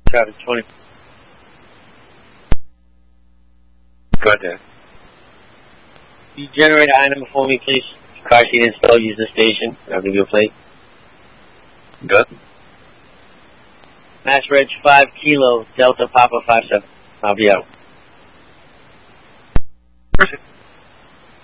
Traffic 20. Go ahead, Dan. You generate an item for me, please. Car seat installed, use the station. I'll give you a plate. Good. Mass Reg 5 Kilo Delta Papa 57. I'll be out. Perfect.